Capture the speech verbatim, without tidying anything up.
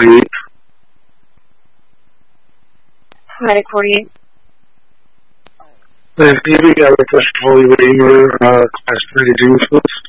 forty-eight. Medic forty-eight. And maybe I request fully waiver, uh, class thirty-two, please.